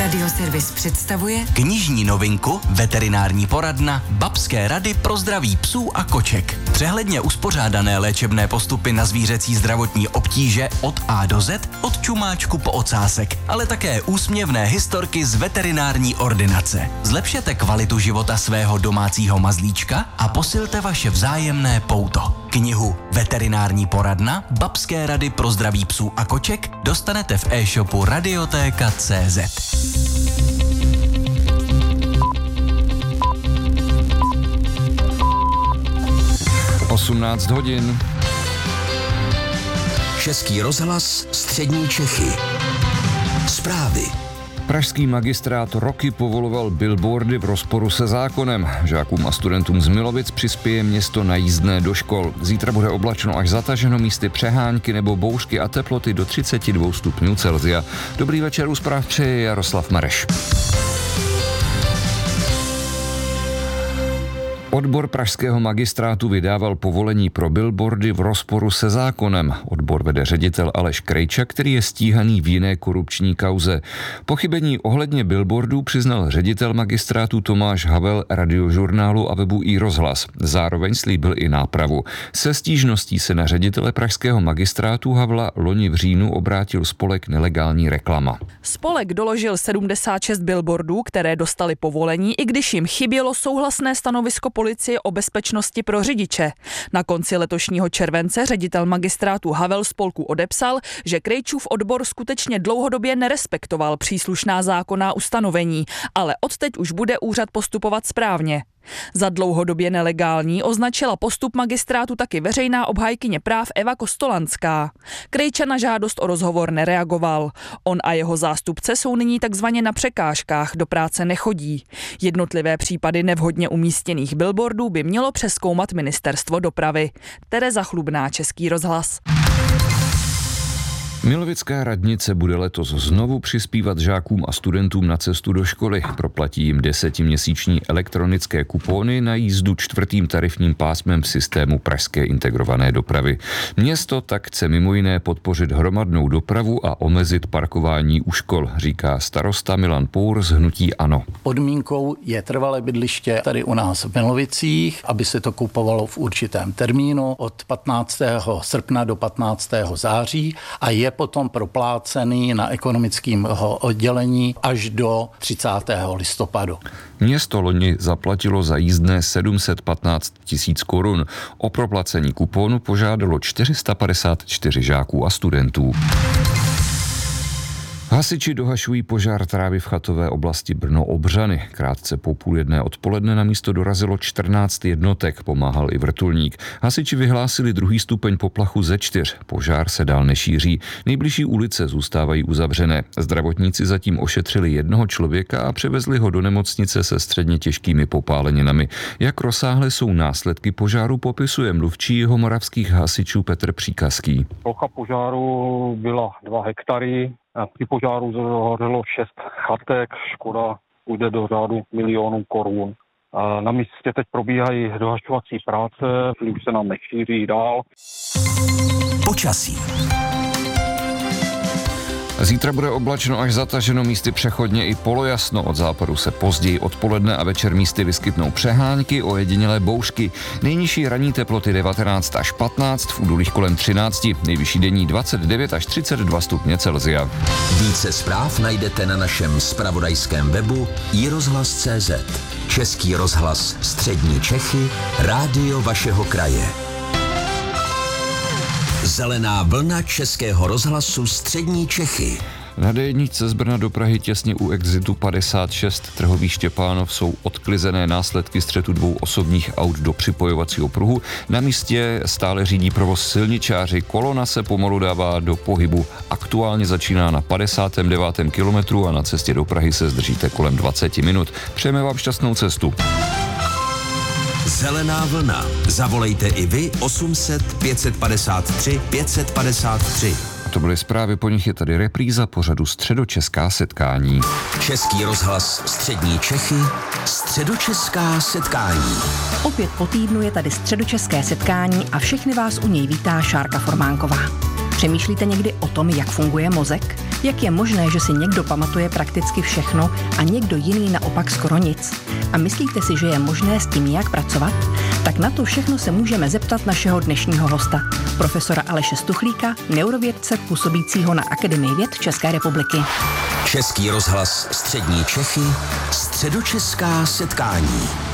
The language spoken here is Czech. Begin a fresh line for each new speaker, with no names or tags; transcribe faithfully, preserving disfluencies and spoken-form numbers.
Radioservis představuje
knižní novinku Veterinární poradna Babské rady pro zdraví psů a koček. Přehledně uspořádané léčebné postupy na zvířecí zdravotní obtíže od A do Z, od čumáčku po ocásek, ale také úsměvné historky z veterinární ordinace. Zlepšete kvalitu života svého domácího mazlíčka a posilte vaše vzájemné pouto. Knihu Veterinární poradna Babské rady pro zdraví psů a koček dostanete v e-shopu Radiotéka tečka cé zet.
osmnáct hodin.
Český rozhlas Střední Čechy. Zprávy.
Pražský magistrát roky povoloval billboardy v rozporu se zákonem. Žákům a studentům z Milovic přispěje město na jízdné do škol. Zítra bude oblačno až zataženo, místy přehánky nebo bouřky a teploty do třicet dva stupňů Celsia. Dobrý večer, u zpráv přeje Jaroslav Mareš. Odbor pražského magistrátu vydával povolení pro billboardy v rozporu se zákonem. Odbor vede ředitel Aleš Krejča, který je stíhaný v jiné korupční kauze. Pochybení ohledně billboardů přiznal ředitel magistrátu Tomáš Havel Radiožurnálu a webu iRozhlas. Zároveň slíbil i nápravu. Se stížností se na ředitele pražského magistrátu Havla loni v říjnu obrátil spolek Nelegální reklama.
Spolek doložil sedmdesát šest billboardů, které dostali povolení, i když jim chybělo souhlasné stanovisko policie o bezpečnosti pro řidiče. Na konci letošního července ředitel magistrátu Havel spolku odepsal, že Krejčův odbor skutečně dlouhodobě nerespektoval příslušná zákonná ustanovení, ale odteď už bude úřad postupovat správně. Za dlouhodobě nelegální označila postup magistrátu taky veřejná obhájkyně práv Eva Kostolanská. Krejča na žádost o rozhovor nereagoval. On a jeho zástupce jsou nyní takzvaně na překážkách, do práce nechodí. Jednotlivé případy nevhodně umístěných billboardů by mělo přezkoumat Ministerstvo dopravy. Tereza Chlubná, Český rozhlas.
Milovická radnice bude letos znovu přispívat žákům a studentům na cestu do školy. Proplatí jim desetiměsíční elektronické kupóny na jízdu čtvrtým tarifním pásmem v systému pražské integrované dopravy. Město tak chce mimo jiné podpořit hromadnou dopravu a omezit parkování u škol, říká starosta Milan Pour z hnutí ANO.
Podmínkou je trvalé bydliště tady u nás v Milovicích, aby se to kupovalo v určitém termínu od patnáctého srpna do patnáctého září a je potom proplácený na ekonomickém oddělení až do třicátého listopadu.
Město loni zaplatilo za jízdné sedm set patnáct tisíc korun. O proplacení kupónu požádalo čtyři sta padesát čtyři žáků a studentů. Hasiči dohašují požár trávy v chatové oblasti Brno-Obřany. Krátce po půl jedné odpoledne na místo dorazilo čtrnáct jednotek, pomáhal i vrtulník. Hasiči vyhlásili druhý stupeň poplachu ze čtyř. Požár se dál nešíří. Nejbližší ulice zůstávají uzavřené. Zdravotníci zatím ošetřili jednoho člověka a převezli ho do nemocnice se středně těžkými popáleninami. Jak rozsáhlé jsou následky požáru, popisuje mluvčí jihomoravských hasičů Petr Příkazký.
Plocha požáru byla dva hektary. Při požáru zhořelo šest chatek, škoda půjde do řádu milionů korun. Na místě teď probíhají dohašovací práce, už se nám nešíří dál.
Počasí.
Zítra bude oblačno až zataženo, místy přechodně i polojasno. Od západu se později odpoledne a večer místy vyskytnou přehánky, ojedinělé bouřky. Nejnižší ranní teploty devatenáct až patnáct, v údolích kolem třináct, nejvyšší denní dvacet devět až třicet dva stupně Celsia.
Více zpráv najdete na našem zpravodajském webu i rozhlas tečka cé zet. Český rozhlas Střední Čechy, rádio vašeho kraje. Zelená vlna Českého rozhlasu Střední Čechy.
Na dé jedničce z Brna do Prahy těsně u exitu padesát šest Trhový Štěpánov jsou odklizené následky střetu dvou osobních aut do připojovacího pruhu. Na místě stále řídí provoz silničáři, kolona se pomalu dává do pohybu. Aktuálně začíná na padesátém devátém kilometru a na cestě do Prahy se zdržíte kolem dvacet minut. Přejeme vám šťastnou cestu.
Zelená vlna. Zavolejte i vy osm set pět set padesát tři pět set padesát tři.
To byly zprávy, po nich je tady repríza pořadu Středočeská setkání.
Český rozhlas Střední Čechy, Středočeská setkání.
Opět po týdnu je tady Středočeské setkání a všechny vás u něj vítá Šárka Formánková. Přemýšlíte někdy o tom, jak funguje mozek? Jak je možné, že si někdo pamatuje prakticky všechno a někdo jiný naopak skoro nic? A myslíte si, že je možné s tím nějak pracovat? Tak na to všechno se můžeme zeptat našeho dnešního hosta, profesora Aleše Stuchlíka, neurovědce působícího na Akademii věd České republiky.
Český rozhlas Střední Čechy, středočeská setkání.